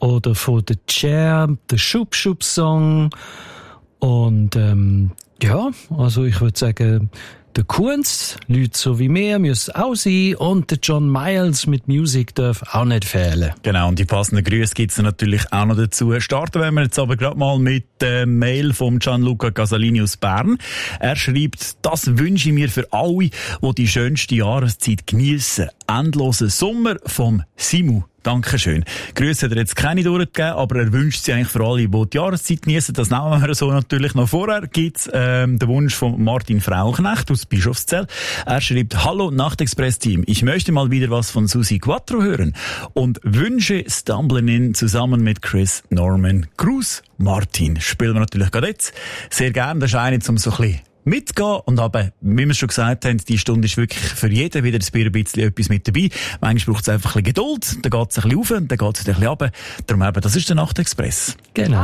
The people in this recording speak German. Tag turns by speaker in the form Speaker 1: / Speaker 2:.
Speaker 1: oder von The Chair, der Schub-Schub-Song. Und ja, also ich würde sagen, der Kunz, Leute so wie mir, müssen auch sein. Und der John Miles mit Musik darf auch nicht fehlen.
Speaker 2: Genau, und die passenden Grüße gibt's natürlich auch noch dazu. Starten wir jetzt aber gerade mal mit der Mail vom Gianluca Casalini aus Bern. Er schreibt, das wünsche ich mir für alle, die die schönste Jahreszeit geniessen. Endlosen Sommer vom Simu. Dankeschön. Grüße hat er jetzt keine durchgegeben, aber er wünscht sie eigentlich für alle, die die Jahreszeit genießen. Das nehmen wir so natürlich noch. Vorher gibt's den Wunsch von Martin Frauchnecht aus Bischofszell. Er schreibt, hallo Nachtexpress-Team, ich möchte mal wieder was von Susi Quattro hören und wünsche Stumbling In zusammen mit Chris Norman. Gruß, Martin. Spielen wir natürlich gerade jetzt. Sehr gerne, das ist eine, um so ein bisschen mitgehen. Und aber, wie wir schon gesagt haben, die Stunde ist wirklich für jeden wieder ein bisschen etwas mit dabei. Manchmal braucht es einfach ein bisschen Geduld, dann geht es ein bisschen rauf, dann geht es ein bisschen runter. Darum eben, das ist der Nachtexpress.
Speaker 1: Genau.